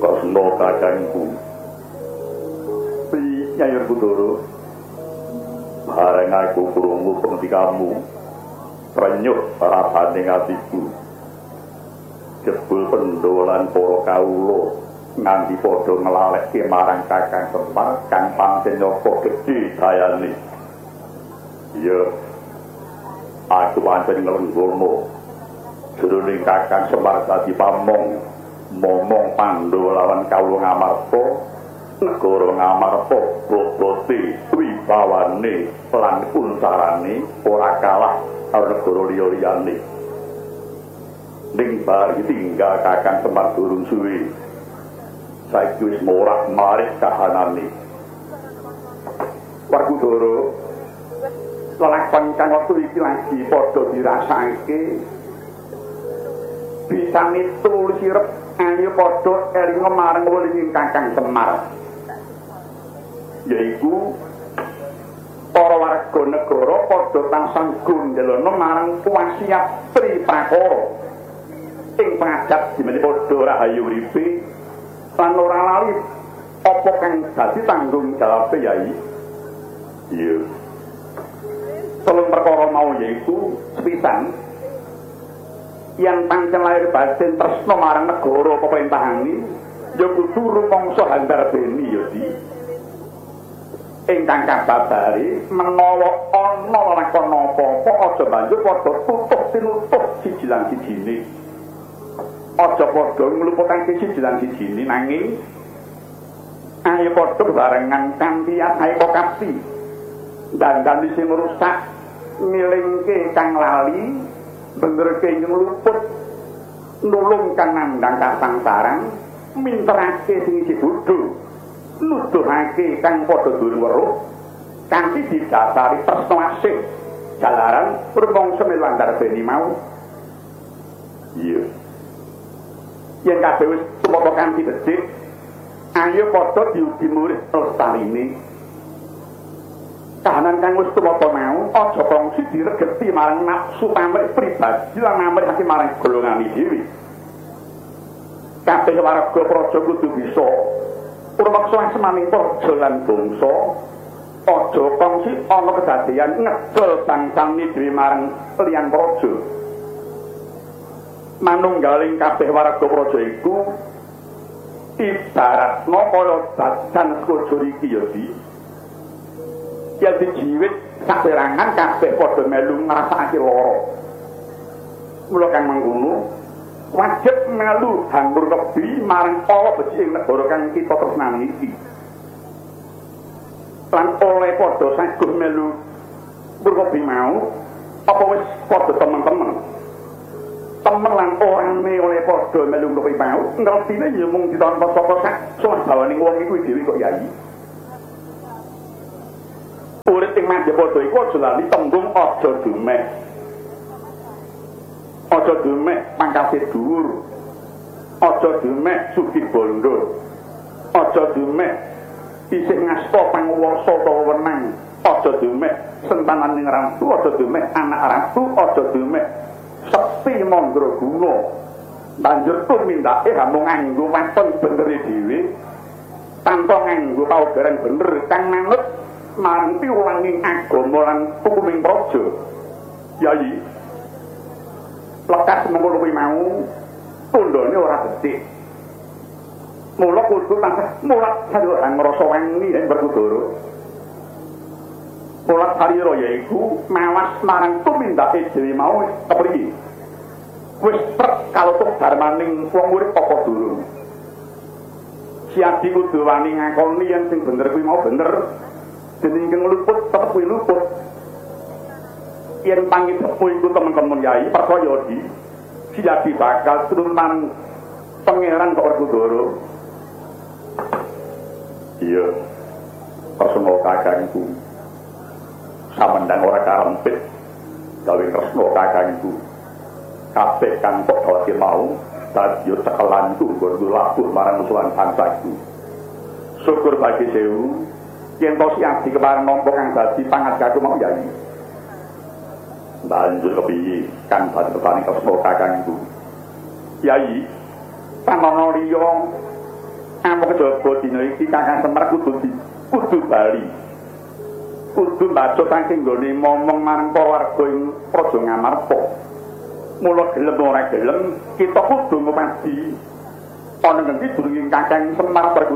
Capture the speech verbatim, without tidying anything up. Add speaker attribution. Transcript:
Speaker 1: Kresna kakangku. Nyai Werkudara, bareng aku krungu pengtikamu renyuh rapaning atiku. Jebul pendolan para kawula nganti padha nglalekke marang Kakang Semar kang pancen nyapa gedhe dayane. Iya, aku pancen nglenggono jroning Kakang Semar dadi pamong momong Pandhawa lawan kawula Ngamarta, negara Ngamarta bobote wibawane lan unsarane ora kalah karo negara liya-liyane. Ning bari tinggal Kakang Semar durung suwe, saiki wis morak-marik kahanane. Werkudara, lelakon kang wektu iki lagi padha dirasake bisane tulis sirep ayo padha elinga marang weling Kakang Semar, yaiku para warga negara padha tansah gondelana marang wasiat Tri Prakara ing pangajap dimene padha rahayu uripe lan ora lali apa kang dadi tanggung jawabe yai. Iya, telung perkara mau yaiku sepisan yang pancen lahir batin tresna marang negara pemerintahane ya kudu rumangsa handarbeni ya di ingkang kababare menawa ana lakon apa-apa aja banjur padha tutup tinutup siji lan sijine, aja padha ngluputake siji lan sijine, nanging ayo padha barengan kanthi ayo kasih dandan sing rusak milingke kang lali benerke ngluput nulung kang nandhang kasangsaran minterake sing isih bodho nuduhake kang padha durung weruh kanthi didasari persuasif jalaran rumangsa melandar beni mau. Iya, yen kabeh wis tumapa kanthi becik ayo padha diugi murid lestarine kahanan kang wis tumapa mau aja kongsi diregeti marang nafsu pamrih pribadi lan amrih marang golongane dhewe. Kabeh warga praja kudu bisa purmaksa semaning praja lan bangsa aja kongsi ana kedadeyan ngedol bangsane dhewe marang liyan praja. Manunggaling kabeh warga praja iku ibaratna kaya dadan skojo iki ya di yang dijiwit saperangan kabeh padha melu ngrasakake lara. Mula kang mangkono wajib melu hambur kebi marang ala becik negara kang kita tresnani iki. Lan oleh padha saguh melu berkebi mau apa wis padha temen-temen. Temen lan orane oleh padha melu kebi mau ngertine ya mung ditampa saka sak sabawaning wong iku dhewe kok yai. Urip ing Madyapada iku aja lali tembung aja dumeh. Aja dumeh pangkate dhuwur. Aja dumeh sugih bondo. Aja dumeh isih ngasta panguwasa utawa wenang. Aja dumeh sentanan ning ratu, aja dumeh anak ratu, aja dumeh sekti mandraguna. Banjur tumindake hamung nganggo waton benere dhewe tanpa nganggo paugeran bener kang manut marang piwulanging agama lan hukuming praja. Yai, lekas mengkono kuwi mau tundhane ora becik. Mula kudu tansah mulat sadurung ngrasa wengi ing Werkudara. Mulat harira yaiku mawas marang tumindake dhewe mau kepriye. Wis trep kalotuk darmaning wong urip apa durung. Siadi kudu wani ngakoni yen sing bener kuwi mau bener. Dening kang luput tetep kuwi luput. Yen pangidhepu iku temen-temen yai percaya di siadi bakal turun marang pangeran kok Werkudara. Iya, Kresna kakangku samendang ora karempit gawe Kresna kakangku kabeh kang kok dadi mau dadi cekelanku nggo labuh marang musuhan bangsaku. Syukur bagi sewu yen to siang dikepareng nampa kang dadi pangajaku mau yai. Banjur kepiye kang dadi petani Kresna kakangku? Yai, panono liya amuk kejaba dina iki Kakang Semar kudu di kudu bali. Kudu mbacut saking nggone momong marang para warga ing Praja Ngamarta. Mula gelem ora gelem kita kudu ngupadi ana ngendi durung Kakang Semar